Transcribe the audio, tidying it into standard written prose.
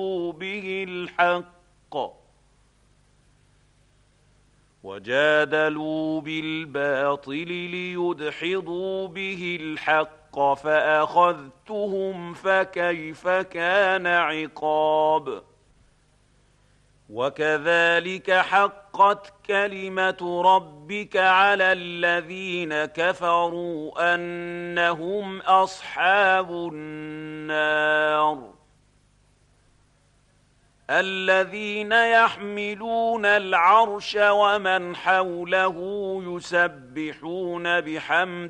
به الحق وجادلوا بالباطل ليدحضوا به الحق فأخذتهم فكيف كان عقاب وكذلك حقت كلمة ربك على الذين كفروا أنهم أصحاب النار الذين يحملون العرش ومن حوله يسبحون بحمد